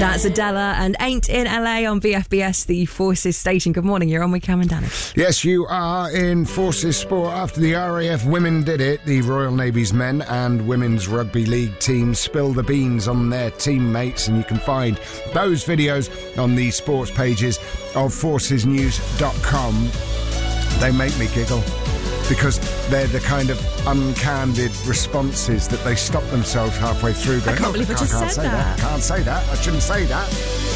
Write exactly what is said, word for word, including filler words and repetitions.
That's Adela and Ain't in L A on V F B S, the Forces station. Good morning, you're on with Cam and Danny. Yes, you are in Forces Sport. After the R A F women did it, the Royal Navy's men and women's rugby league teams spill the beans on their teammates, and you can find those videos on the sports pages of forces news dot com. They make me giggle because they're the kind of uncandid responses that they stop themselves halfway through going, I can't believe I just can't said say that. that. Can't say that. I shouldn't say that.